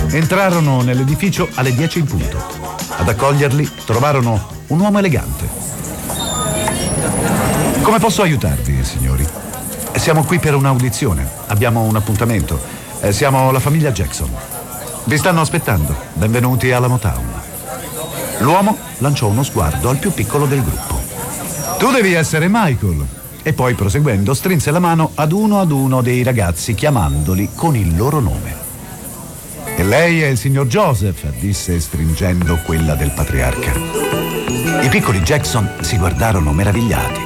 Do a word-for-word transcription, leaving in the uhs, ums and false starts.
Entrarono nell'edificio alle dieci in punto. Ad accoglierli trovarono un uomo elegante. Come posso aiutarvi, signori? Siamo qui per un'audizione. Abbiamo un appuntamento. Eh, siamo la famiglia Jackson. Vi stanno aspettando. Benvenuti alla Motown. L'uomo lanciò uno sguardo al più piccolo del gruppo. Tu devi essere Michael. E poi, proseguendo, strinse la mano ad uno ad uno dei ragazzi, chiamandoli con il loro nome. E lei è il signor Joseph, disse stringendo quella del patriarca. I piccoli Jackson si guardarono meravigliati.